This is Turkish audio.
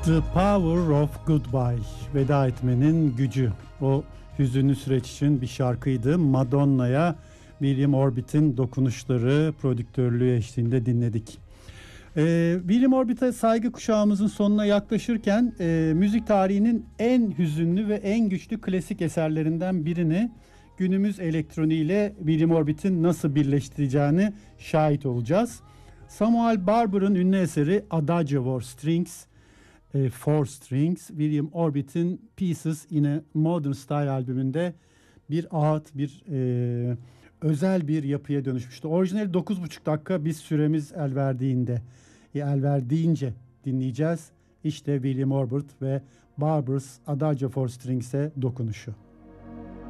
The Power of Goodbye, veda etmenin gücü. O hüzünlü süreç için bir şarkıydı. Madonna'ya William Orbit'in dokunuşları, prodüktörlüğü eşliğinde dinledik. William Orbit'e saygı kuşağımızın sonuna yaklaşırken müzik tarihinin en hüzünlü ve en güçlü klasik eserlerinden birini günümüz elektroniğiyle William Orbit'in nasıl birleştireceğini şahit olacağız. Samuel Barber'ın ünlü eseri Adagio for Strings, Four Strings, William Orbit'in Pieces in a Modern Style albümünde bir ağıt, bir özel bir yapıya dönüşmüştü. Orijinali 9,5 dakika, biz süremiz el verdiğince dinleyeceğiz. İşte William Orbit ve Barber's Adagio for Strings'e dokunuşu.